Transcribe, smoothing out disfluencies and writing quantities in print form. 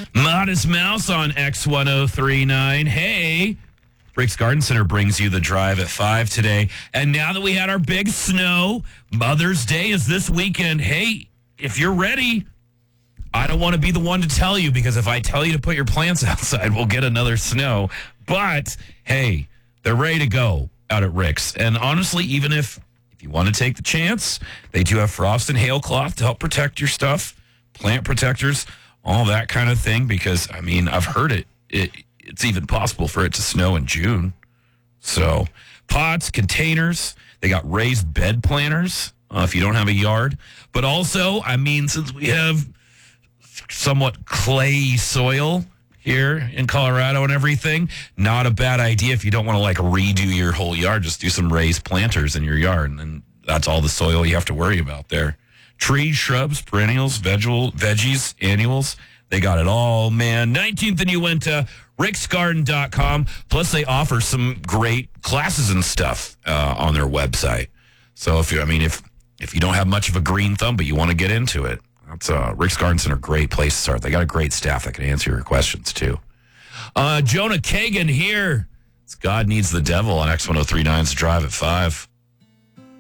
Modest Mouse on X1039. Hey, Rick's Garden Center brings you the drive at 5 today. And now that we had our big snow, Mother's Day is this weekend. Hey, if you're ready, I don't want to be the one to tell you, because if I tell you to put your plants outside, we'll get another snow. But, hey, they're ready to go out at Rick's. And honestly, even if you want to take the chance, they do have frost and hail cloth to help protect your stuff, plant protectors, all that kind of thing, because, I mean, I've heard it's even possible for it to snow in June. So, pots, containers, they got raised bed planters if you don't have a yard. But also, I mean, since we have somewhat clay soil here in Colorado and everything, not a bad idea if you don't want to, like, redo your whole yard. Just do some raised planters in your yard, and that's all the soil you have to worry about there. Trees, shrubs, perennials, veggies, annuals. They got it all, man. 19th and Uinta, ricksgarden.com. Plus, they offer some great classes and stuff on their website. So, if you don't have much of a green thumb, but you want to get into it, that's Rick's Garden Center, great place to start. They got a great staff that can answer your questions, too. Jonah Kagan here. It's God Needs the Devil on X1039's Drive at 5.